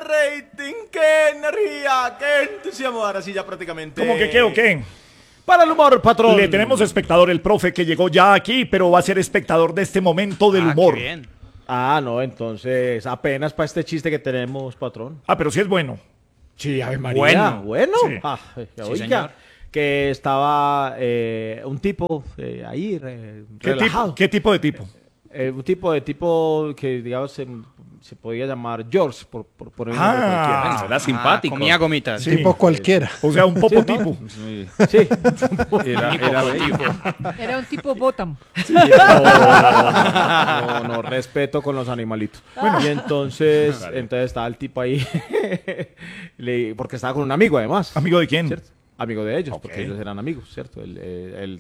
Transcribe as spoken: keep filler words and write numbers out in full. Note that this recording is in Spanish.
rating, qué energía, qué entusiasmo. Ahora sí, ya prácticamente. ¿Cómo que qué o qué? Para el humor, patrón. Le tenemos espectador, el profe que llegó ya aquí, pero va a ser espectador de este momento del Ah, humor. qué bien. Ah, no, entonces apenas para este chiste que tenemos, patrón. Ah, pero sí es bueno. Sí, Ave María. Bueno. Bueno. Sí. Ah, Sí, oiga, señor. que estaba eh, un tipo eh, ahí re- ¿Qué relajado. tipo, ¿Qué tipo de tipo? Eh, un tipo de tipo que, digamos, se, se podía llamar George, por, por poner un nombre Ah, cualquiera. Era simpático. Ah, comía gomitas. Sí. Tipo cualquiera. O sea, un popo tipo. Sí. Sí. Era, era bello. Era un tipo bottom. No, no, respeto con los animalitos. Y entonces, Vale. entonces estaba el tipo ahí, le- porque estaba con un amigo además. ¿Amigo de quién? ¿Cierto? Amigo de ellos, Ok. porque ellos eran amigos, ¿cierto? Él, eh, él